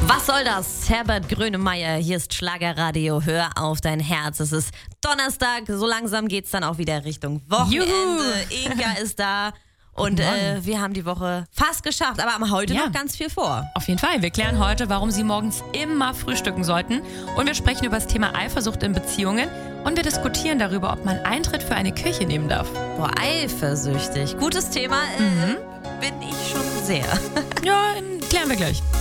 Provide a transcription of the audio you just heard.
Was soll das? Herbert Grönemeyer, hier ist Schlagerradio, hör auf dein Herz. Es ist Donnerstag, so langsam geht's dann auch wieder Richtung Wochenende. Juhu. Inga ist da und wir haben die Woche fast geschafft, aber haben heute noch ganz viel vor. Auf jeden Fall. Wir klären heute, warum Sie morgens immer frühstücken sollten. Und wir sprechen über das Thema Eifersucht in Beziehungen. Und wir diskutieren darüber, ob man Eintritt für eine Kirche nehmen darf. Boah, eifersüchtig. Gutes Thema, bin ich schon sehr. Ja, klären wir gleich.